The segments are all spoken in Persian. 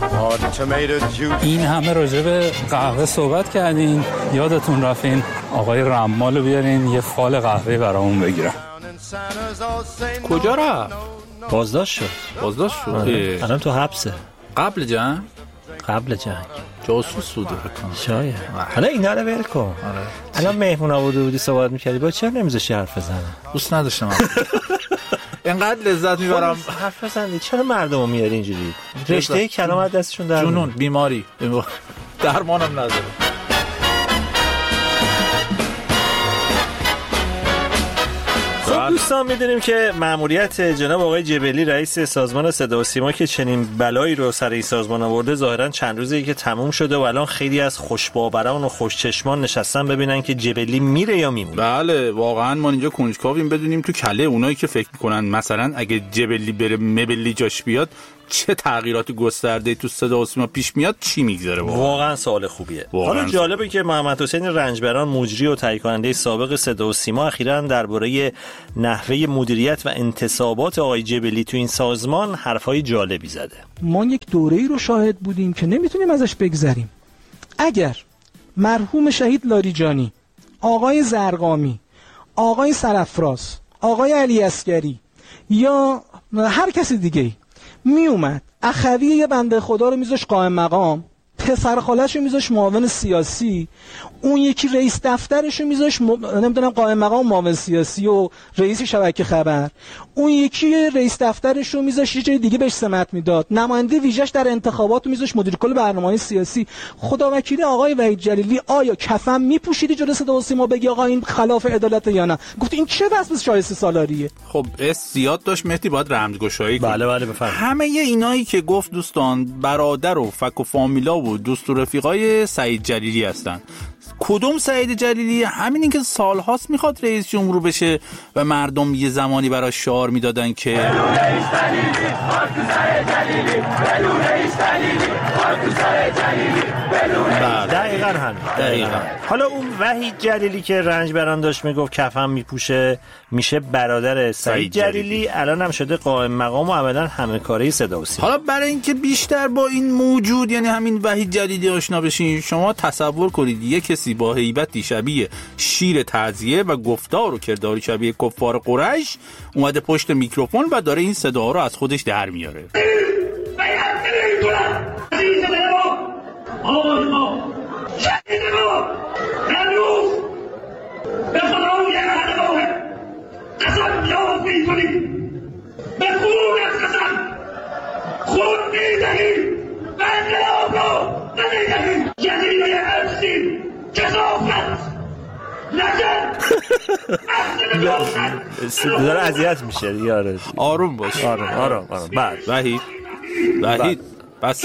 این همه راجع به قهوه صحبت کردین، یادتون رفتین آقای رمال رو بیارین یه فال قهوه برامون بگیرن. کجا رفت؟ بازداشت شد. الان تو حبسه. قبل جنگ جاسوس بوده بکنم شاید. حالا اینا رو ول کن. الان مهمونا بودی صحبت میکردی، با چرا نمیذاشی حرف بزنم؟ دوست نداشتم اینقدر لذت میبرم حرف بزنی. چرا مردمو میاری اینجوری؟ رشته کلام از دستشون در جنون، بیماری درمانم نداره. خب دوستان، میدونیم که مأموریت جناب آقای جبلی رئیس سازمان صدا و سیما که چنین بلایی رو سر این سازمان آورده ظاهرا چند روزی که تموم شده و الان خیلی از خوشباوران و خوشچشمان نشستن ببینن که جبلی میره یا میمونه. بله واقعا ما اینجا کنجکاویم بدونیم تو کله اونایی که فکر میکنن مثلا اگه جبلی بره مبلی جاش بیاد چه تغییرات گسترده تو صدا و سیما پیش میاد، چی میگذره. واقعا سوال خوبیه. حالا جالبه که محمد حسین رنجبران مجری و تهیه کننده سابق صدا و سیما اخیراً درباره نحوه مدیریت و انتصابات آقای جبلی تو این سازمان حرفای جالبی زده. ما یک دوره‌ای رو شاهد بودیم که نمیتونیم ازش بگذریم. اگر مرحوم شهید لاریجانی، آقای زرقامی، آقای سرافراز، آقای علی عسگری یا هر کسی دیگه می اومد اخوی یه بنده خدا رو میذاش قائم مقام، پسر خالش رو میذاش معاون سیاسی، اون یکی رئیس دفترش رو میذاش نمیدونم قائم مقام معاون سیاسی و رئیس شبکه خبر، اون یکی رئیس دفترش رو میذاش یه جای دیگه بهش سمت میداد، نماینده ویژش در انتخابات رو میذاش مدیر کل برنامه‌های سیاسی. خداوکیلی آقای وحید جلیلی آیا کفن میپوشیدی جلوی صدا و سیما بگی آقا این خلاف عدالت یا نه؟ گفت این چه وصف شایسته سالاریه. خب زیاد داشت مهدی، باید رمزگشایی کنه. بله بفرمایید. همه اینایی که گفت دوستان برادر و فک و فامیلا و دوست و رفیقای سعید جلیلی هستن. کدوم سعید جلیلی؟ همینی که سالهاست میخواد رئیس جمهور بشه و مردم یه زمانی براش شعار میدادن که دقیقاً. حالا اون وحید جلیلی که رنجبران داشت میگفت کفن میپوشه میشه برادر سعید جلیلی، الان هم شده قائم مقام و عملاً همه کاره صدا و سیما. حالا برای اینکه بیشتر با این موجود یعنی همین وحید جلیلی آشنا بشین، شما تصور کنید یه کسی با هیبتی شبیه شیر تعزیه و گفتار و کرداری شبیه کفار قریش اومده پشت میکروفون و داره این صدا رو از خودش در میاره. به خدای احد قسم یاد میکنیم، به خون از قسم خون میدهیم و انقلاب را ندهیم. جزیره افسین کسافت نجد داره اذیت میشه یاره. آروم باش. آروم. بعد وحید بس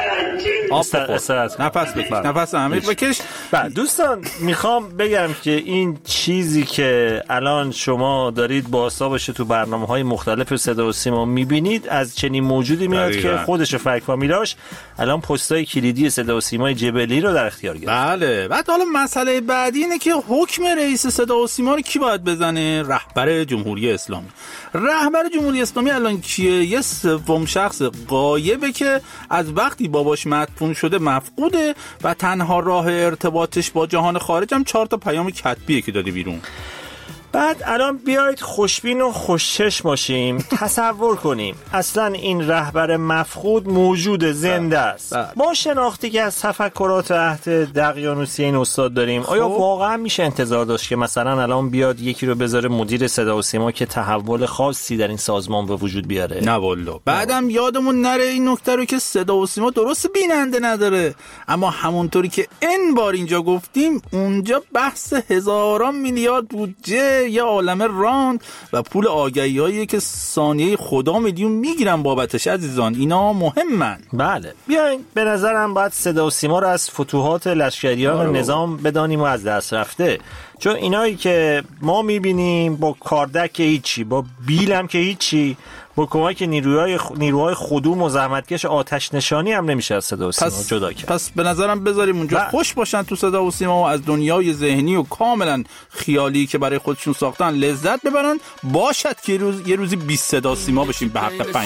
نفس عمیق بکش. دوستان میخوام بگم که این چیزی که الان شما دارید باعث تو برنامه‌های مختلف صدا و سیما میبینید از چنین موجودی میاد که خودش و فک فامیلاش الان پستای کلیدی صدا و سیمای جبلی رو در اختیار گرفت. بله. بعد حالا مسئله بعدی اینه که حکم رئیس صدا و سیما رو کی باید بزنه؟ رهبر جمهوری اسلامی. رهبر جمهوری اسلامی الان کیه؟ یه سوم شخص غایبه که از وقتی باباش مدفون شده مفقوده و تنها راه ارتباطش با جهان خارج هم 4 پیام کتبیه که داده بیرون. بعد الان بیایید خوشبین و خوشچشم باشیم. تصور کنیم اصلا این رهبر مفقود موجود زنده است. ما شناختی که از تفکرات عهد دقیانوسی این استاد داریم، آیا واقعا میشه انتظار داشت که مثلا الان بیاد یکی رو بذاره مدیر صدا و سیما که تحول خاصی در این سازمان به وجود بیاره؟ نه والله. بعدم یادمون نره این نکته رو که صدا و سیما درست بیننده نداره، اما همونطوری که این بار اینجا گفتیم اونجا بحث هزاران میلیارد بودجه یه عالمه راند و پول آگهی‌هایی که ثانیه خدا میلیون میگیرن بابتش. عزیزان اینا مهمن. بله بیاین به نظرم باید صدا و سیما رو از فتوحات لشکریان نظام بدانیم و از دست رفته، چون اینایی که ما میبینیم با کاردک که هیچی، با بیل هم که هیچی، با کمک نیروهای خدوم و زحمتکش آتش نشانی هم نمیشه از صدا و سیما جدا کرد. پس به نظرم بذاریم اونجا خوش باشن تو صدا و سیما و از دنیای ذهنی و کاملا خیالی که برای خودشون ساختن لذت ببرن. باشد که یه روزی 20 صدا و سیما بشیم به حق